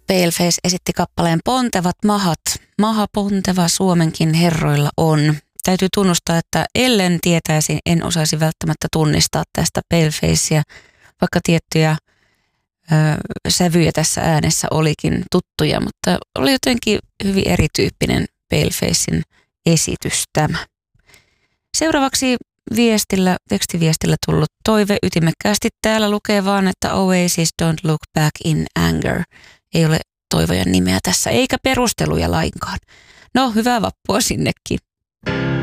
Paleface esitti kappaleen Pontevat mahat. Maha ponteva Suomenkin herroilla on. Täytyy tunnustaa, että ellen tietäisi, en osaisi välttämättä tunnistaa tästä Palefacea, vaikka tiettyjä sävyjä tässä äänessä olikin tuttuja, mutta oli jotenkin hyvin erityyppinen Palefacein esitys tämä. Seuraavaksi tekstiviestillä tullut toive ytimekkäästi täällä lukee vaan, että Oasis Don't Look Back in Anger. Ei ole toivojan nimeä tässä, eikä perusteluja lainkaan. No, hyvää vappua sinnekin.